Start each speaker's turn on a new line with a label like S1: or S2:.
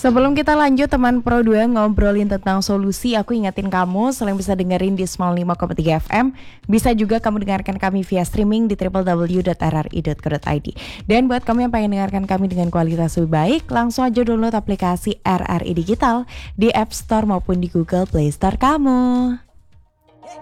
S1: Sebelum kita lanjut teman Pro 2 ngobrolin tentang solusi, aku ingetin kamu selain bisa dengerin di Small 5,3 FM, bisa juga kamu dengarkan kami via streaming di www.rri.co.id. Dan buat kamu yang pengen dengarkan kami dengan kualitas lebih baik, langsung aja download aplikasi RRI Digital di App Store maupun di Google Play Store kamu.